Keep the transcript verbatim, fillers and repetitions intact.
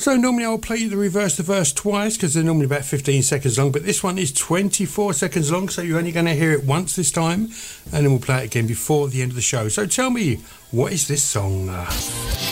So normally I'll play you the reverse the verse twice because they're normally about fifteen seconds long, but this one is twenty-four seconds long, so you're only going to hear it once this time, and then we'll play it again before the end of the show. So tell me, what is this song?